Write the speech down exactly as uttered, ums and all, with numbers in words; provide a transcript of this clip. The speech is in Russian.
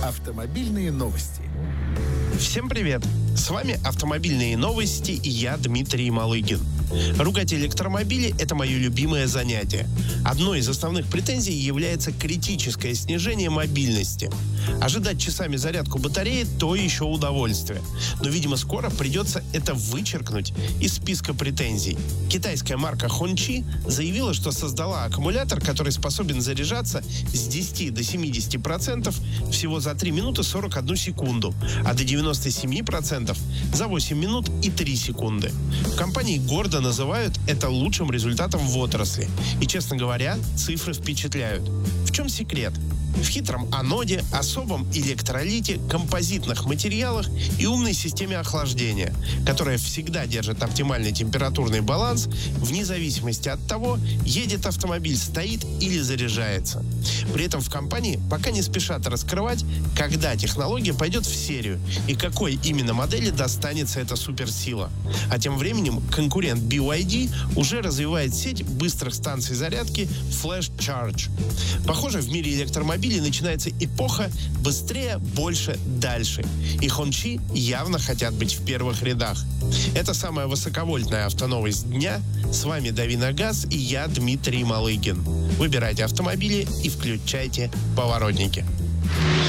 Автомобильные новости. Всем привет! С вами «Автомобильные новости» и я, Дмитрий Малыгин. Ругать электромобили – это мое любимое занятие. Одной из основных претензий является критическое снижение мобильности. Ожидать часами зарядку батареи – то еще удовольствие. Но, видимо, скоро придется это вычеркнуть из списка претензий. Китайская марка Hongqi заявила, что создала аккумулятор, который способен заряжаться с десяти до семидесяти процентов всего за три минуты сорок одну секунду, а до девяноста семи процентов за восемь минут и три секунды. В компании гордо называют это лучшим результатом в отрасли. И, честно говоря, цифры впечатляют. В чем секрет? В хитром аноде, особом электролите, композитных материалах и умной системе охлаждения, которая всегда держит оптимальный температурный баланс вне зависимости от того, едет автомобиль, стоит или заряжается. При этом в компании пока не спешат раскрывать, когда технология пойдет в серию и какой именно модели достанется эта суперсила. А тем временем конкурент би вай ди уже развивает сеть быстрых станций зарядки Flash Charge. Похоже, в мире электромобилей начинается эпоха «быстрее, больше, дальше». И Hongqi явно хотят быть в первых рядах. Это самая высоковольтная автоновость дня. С вами Дави на газ и я, Дмитрий Малыгин. Выбирайте автомобили и включайте поворотники.